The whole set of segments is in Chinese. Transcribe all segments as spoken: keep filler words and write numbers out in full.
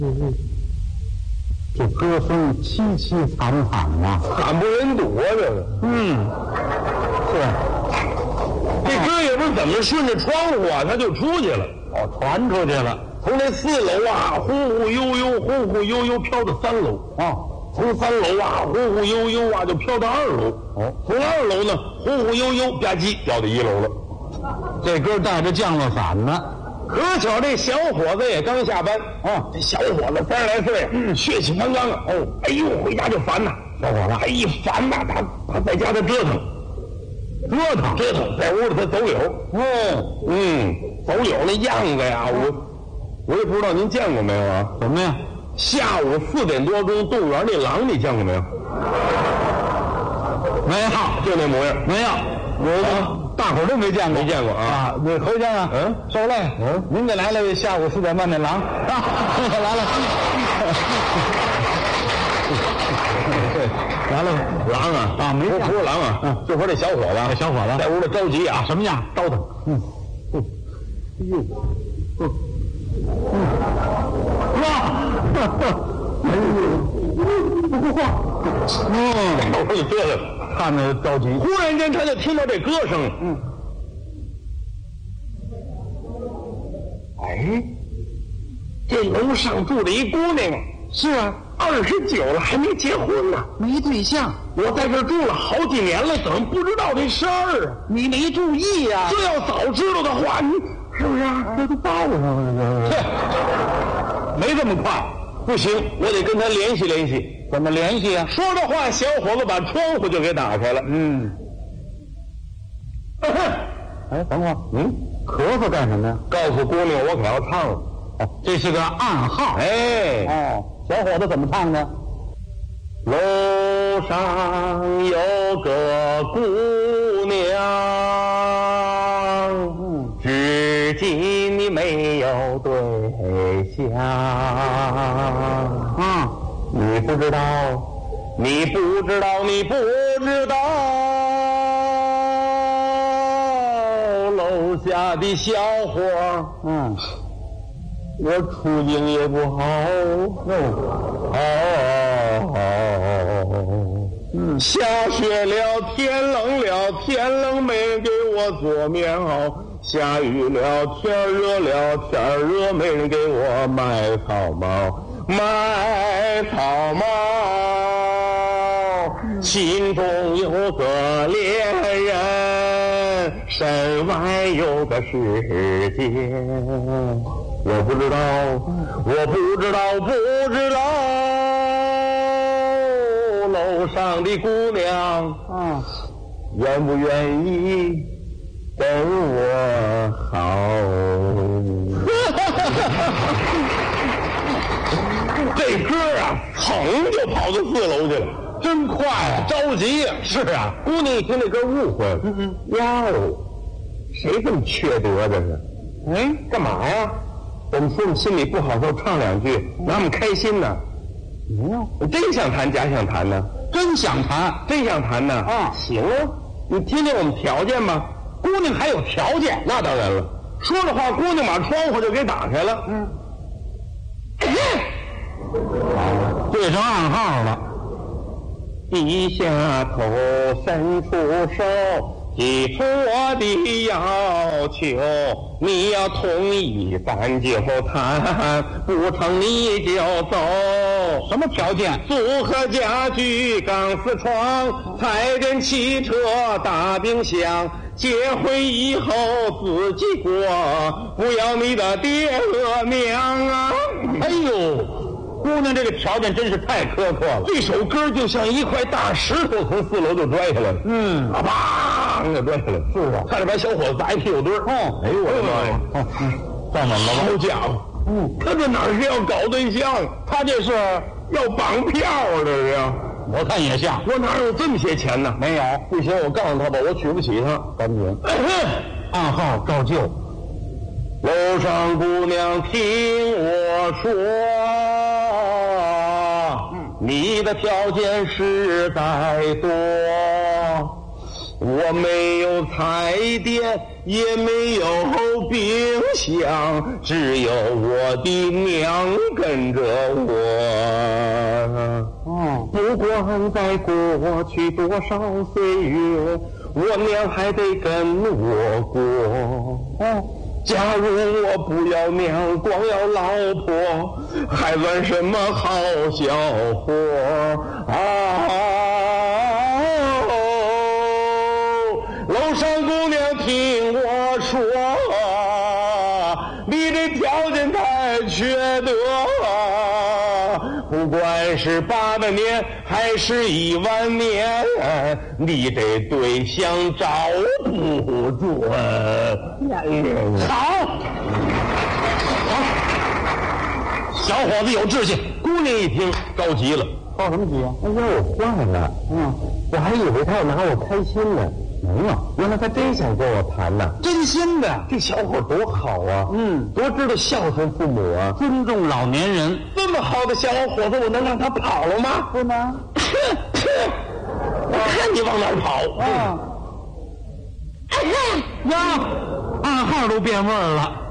嗯，这歌声凄凄惨惨呐， 惨不忍睹啊！这个， 嗯，是。 这歌也不是怎么顺着窗户啊，它就出去了。 哦，传出去了。 从这四楼啊，忽忽悠悠，忽忽悠悠飘到三楼。 哦。 从三楼啊，忽忽悠悠啊，就飘到二楼。 哦， 从二楼呢，忽忽悠悠吧唧掉到一楼了。 这歌带着降落伞呢。 可巧这小伙子也刚下班。 哦， 这小伙子三十来岁，嗯，血气方刚啊。哦，哎呦，回家就烦呐， 小伙子， 哎一烦呐，他他在家他折腾， 折腾折腾，在屋里他走柳。 哦， 嗯，走柳那样子呀，我我也不知道您见过没有啊？ 什么呀？ 下午四点多钟，动物园那狼你见过没有？ 没有， 就那模样。 没有，我、啊、大伙儿都没见过， 没见过啊！ 啊，那侯先生， 嗯， 受累，嗯，您给来了下午四点半那狼啊，来了，来了， 狼啊啊，没不不是狼啊， 嗯， 就说这小伙子， 这小伙子在屋里着急啊， 什么样？ 叨腾， 嗯， 嗯，哎呦，嗯， 嗯，哇，哎呦，不说话， 嗯，我就这个看着着急。 忽然间他就听到这歌声， 嗯， 哎，这楼上住着一姑娘， 是啊， 二十九了还没结婚呢， 没对象， 我在这住了好几年了，怎么不知道这事儿啊？ 你没注意呀、啊？ 这要早知道的话，你是不是？ 这都报上了，这没这么快， 不行，我得跟他联系联系。 怎么联系啊？ 说着话，小伙子把窗户就给打开了。 嗯，哎，等会儿， 嗯， 咳嗽干什么呀？ 告诉姑娘我可要唱了。 哦，这是个暗号。 哎， 哦，小伙子怎么唱的？ 楼上有个姑娘， 嗯， 至今你没有对象。 啊， 你不知道，你不知道，你不知道，楼下的小伙， 嗯， 我处境也不好。哦，哦， 嗯， 下雪了，天冷了，天冷没人给我做棉袄；下雨了，天热了，天热没人给我买草帽。买草帽，心中有个恋人，身外有个世界。我不知道，我不知道，不知道，楼上的姑娘啊， 愿不愿意跟我好？这歌啊，噌就跑到四楼去了， 真快啊！ 着急呀、啊！ 是啊， 姑娘一听这歌误会了， 嗯嗯， 哟，谁这么缺德这是？ 哎， 干嘛呀？我们说你心里不好受，唱两句，让我们开心呢。 没有， 我真想弹，假想弹呢？ 真想弹， 真想弹呢？ 啊， 行啊，你听听我们条件吧。 姑娘还有条件， 那当然了。说着话，姑娘把窗户就给打开了。 嗯，对上暗号了。 低下头，伸出手，提出我的要求，你要同意咱就谈，不成你就走。 什么条件？ 组合家具、钢丝床、彩电、汽车、大冰箱。结婚以后自己过，不要你的爹和娘啊！ 哎呦，姑娘这个条件真是太苛刻了。 这首歌就像一块大石头从四楼就拽下来了， 嗯， 啊砰就拽下来了。 是啊， 差点把小伙子砸一屁股墩儿。 哦， 哎呦我的妈呀！ 哦，嗯，站稳了吧？ 好家伙， 嗯， 他这哪是要搞对象，他这是要绑票啊！这是。 我看也像。 我哪有这么些钱呢？ 没有， 不行，我告诉他吧，我娶不起他。 赶紧，暗号照旧。 楼上姑娘听我说， 嗯， 你的条件实在多， 我没有彩电，也没有冰箱，只有我的娘跟着我。 哦， 不管在过去多少岁月，我娘还得跟我过。 哦， 假如我不要娘，光要老婆，还算什么好小伙啊！楼上姑娘听我说，你这条件太缺德，不管是八百年还是一万年，你这对象找不准。 好， 好，小伙子有志气。姑娘一听着急了， 着什么急啊？ 哎呦，坏了！ 嗯， 我还以为他要拿我开心呢。 没有， 原来他真想跟我谈呢。 真心的。 这小伙多好啊！ 嗯， 多知道孝顺父母啊！ 尊重老年人。 这么好的小伙子，我能让他跑了吗？ 不能。 我看你往哪儿跑！ 啊！呀，暗号都变味儿了。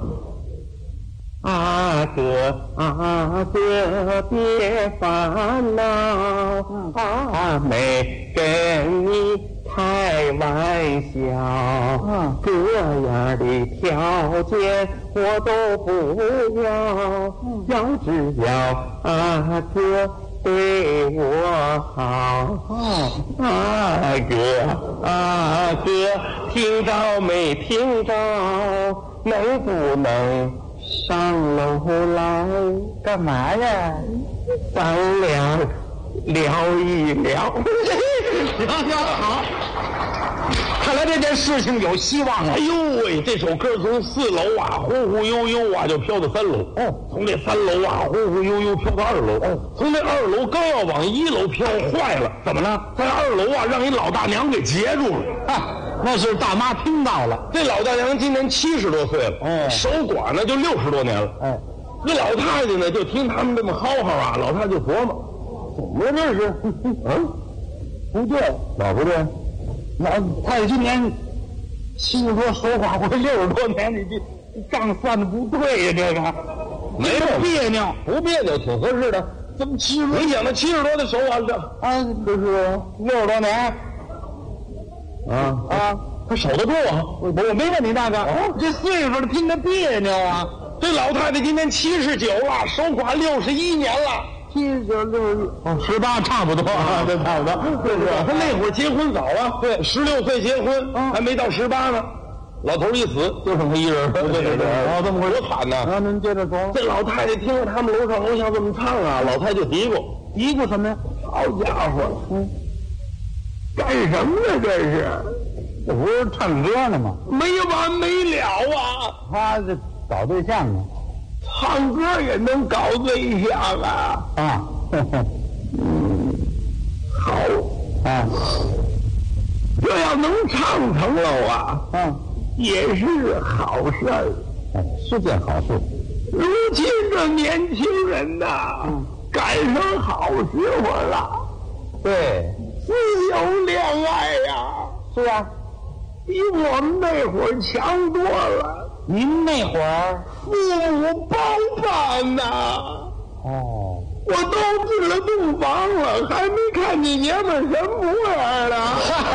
阿哥，阿哥，别烦恼，阿妹跟你开玩笑， 嗯这样的条件我都不要，要只要阿哥对我好。阿哥，阿哥，听着没听着？能不能上楼来干嘛呀？ 咱俩聊一聊？ 行行好，看来这件事情有希望了。 哎呦喂，这首歌从四楼啊忽忽悠悠啊就飘到三楼， 哦， 从这三楼啊忽忽悠悠飘到二楼，哦，从这二楼刚要往一楼飘，坏了，怎么了？在二楼啊让一老大娘给截住了。 啊，那是大妈听到了。 这老大娘今年七十多岁了， 哦守寡呢就六十多年了。 哎， 这老太太呢就听他们这么嚎嚎啊，老太太就琢磨，怎么这是？嗯， 不对， 哪不对？ 老太太今年七十多，守寡会六十多年，你这账算的不对呀、这个没有别扭不别扭，挺合适的。 怎么七十多你想那七十多的守寡这啊？这是六十多年啊啊？ 他守得住啊？ 我我没问你大哥， 哦这岁数的听着别扭啊。 这老太太今年七十九了，守寡六十一年了。 七十九、六十哦，十八差不多啊，这差不多， 对不对？他那会儿结婚早啊，对，十六岁结婚， 嗯还没到十八呢。老头一死，就剩他一人了。对对对， 哦这么回事多惨呐！ 啊，您接着说。 这老太太听着他们楼上楼下这么唱啊，老太太就嘀咕： 嘀咕什么呀？ 好家伙， 嗯， 干什么呢？这是这不是唱歌呢吗？ 没完没了啊！ 他这搞对象呢。 唱歌也能搞对象啊！ 啊，呵呵好， 啊， 这要能唱成了啊， 嗯， 也是好事儿。 哎，是件好事。 如今这年轻人呐， 嗯赶上好时候了， 对， 自由恋爱呀、 是啊， 比我们那会儿强多了。 您那会儿父母包办呐， 哦， 我都进了洞房了，还没看你娘们什么模样呢。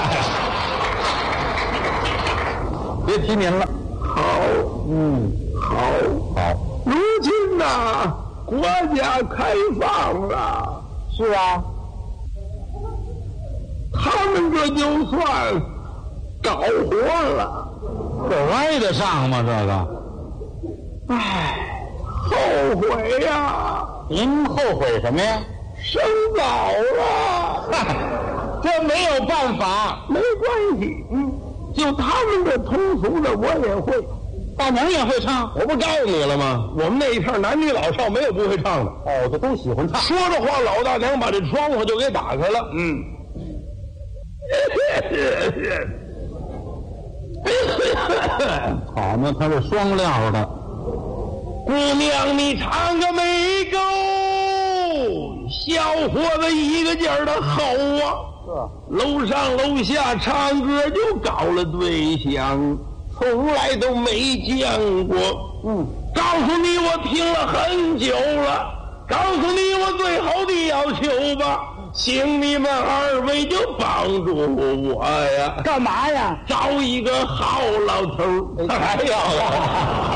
别提您了。 好， 嗯， 好， 好， 如今呐，国家开放了， 是啊， 他们这就算搞活了。 这挨得上吗？这个， 唉，后悔呀， 您后悔什么呀？ 生早了。 嗨，这没有办法。 没关系，嗯，就他们这通俗的我也会。 大娘也会唱。 我不告诉你了吗？我们那一片男女老少没有不会唱的。 哦，这都喜欢唱。 说着话，老大娘把这窗户就给打开了。嗯， 好嘛，他是双料的。 姑娘，你唱个没够，小伙子一个劲儿的吼啊！ 楼上楼下唱歌就搞了对象，从来都没见过。 嗯， 告诉你，我听了很久了。告诉你我最后的要求吧，请你们二位就帮助我呀。 干嘛呀？ 找一个好老头儿。哎呀！